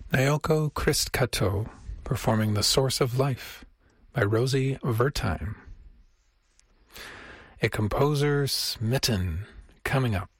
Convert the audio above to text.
Naoko Christkato performing The Source of Life by Rosie Vertime. A composer smitten coming up.